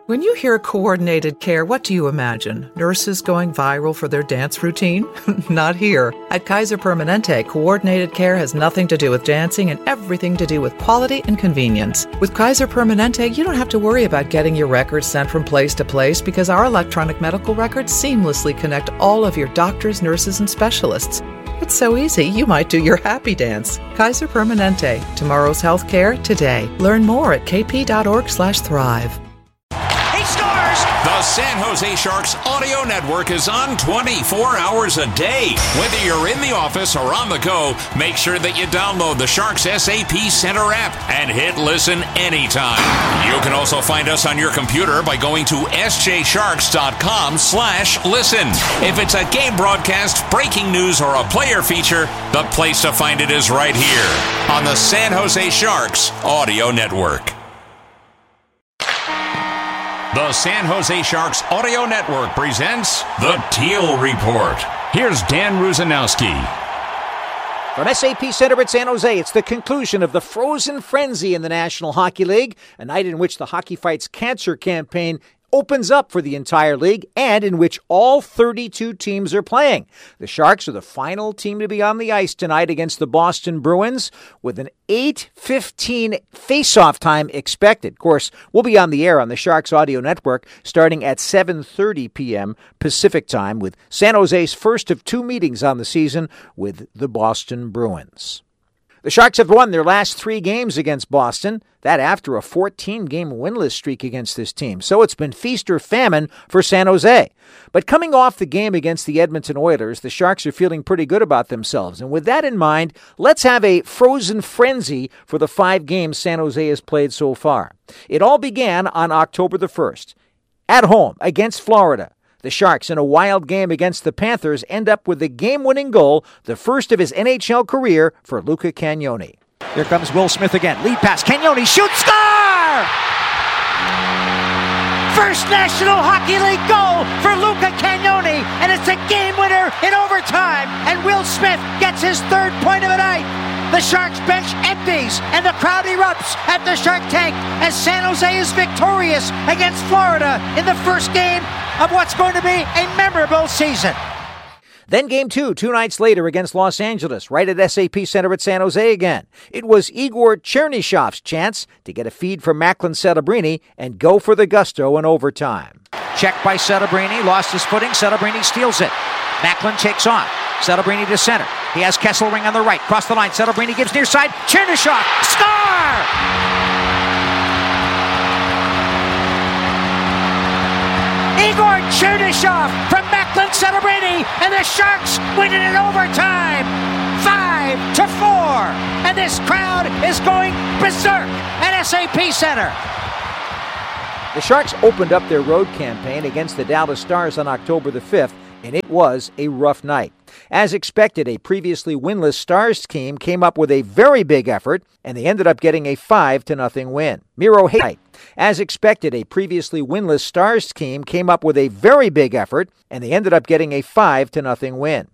When you hear coordinated care, what do you imagine? Nurses going viral for their dance routine? Not here. At Kaiser Permanente, coordinated care has nothing to do with dancing and everything to do with quality and convenience. With Kaiser Permanente, you don't have to worry about getting your records sent from place to place because our electronic medical records seamlessly connect all of your doctors, nurses, and specialists. It's so easy, you might do your happy dance. Kaiser Permanente. Tomorrow's healthcare today. Learn more at kp.org/thrive. The San Jose Sharks Audio Network is on 24 hours a day. Whether you're in the office or on the go, make sure that you download the Sharks SAP Center app and hit listen anytime. You can also find us on your computer by going to sjsharks.com/listen. If it's a game broadcast, breaking news, or a player feature, the place to find it is right here on the San Jose Sharks Audio Network. The San Jose Sharks Audio Network presents The Teal Report. Here's Dan Rusanowski. From SAP Center at San Jose, it's the conclusion of the Frozen Frenzy in the National Hockey League, a night in which the Hockey Fights Cancer campaign opens up for the entire league and in which all 32 teams are playing. The Sharks are the final team to be on the ice tonight against the Boston Bruins with an 8:15 face-off time expected. Of course, we'll be on the air on the Sharks Audio Network starting at 7:30 p.m. Pacific time with San Jose's first of two meetings on the season with the Boston Bruins. The Sharks have won their last 3 games against Boston, that after a 14-game winless streak against this team. So it's been feast or famine for San Jose. But coming off the game against the Edmonton Oilers, the Sharks are feeling pretty good about themselves. And with that in mind, let's have a frozen frenzy for the 5 games San Jose has played so far. It all began on October the 1st. At home against Florida, the Sharks, in a wild game against the Panthers, end up with a game-winning goal, the first of his NHL career for Luca Cagnoni. Here comes Will Smith again. Lead pass. Cagnoni shoots. Score! First National Hockey League goal for Luca Cagnoni, and it's a game winner in overtime. And Will Smith gets his 3rd point of the night. The Sharks bench empties, and the crowd erupts at the Shark Tank as San Jose is victorious against Florida in the first game of what's going to be a memorable season. Then Game 2, 2 nights later against Los Angeles, right at SAP Center at San Jose again. It was Igor Chernyshov's chance to get a feed from Macklin Celebrini and go for the gusto in overtime. Checked by Celebrini, lost his footing, Celebrini steals it. Macklin takes on. Celebrini to center. He has Kesselring on the right. Cross the line. Celebrini gives near side. Chernyshev. Score! Igor Chernyshev from Macklin Celebrini, and the Sharks win it in overtime. 5-4. And this crowd is going berserk at SAP Center. The Sharks opened up their road campaign against the Dallas Stars on October the 5th, and it was a rough night. As expected, a previously winless Stars team came up with a very big effort, and they ended up getting a 5-0 win. Miro Heiskanen. As expected, a previously winless Stars team came up with a very big effort, and they ended up getting a 5-0 win.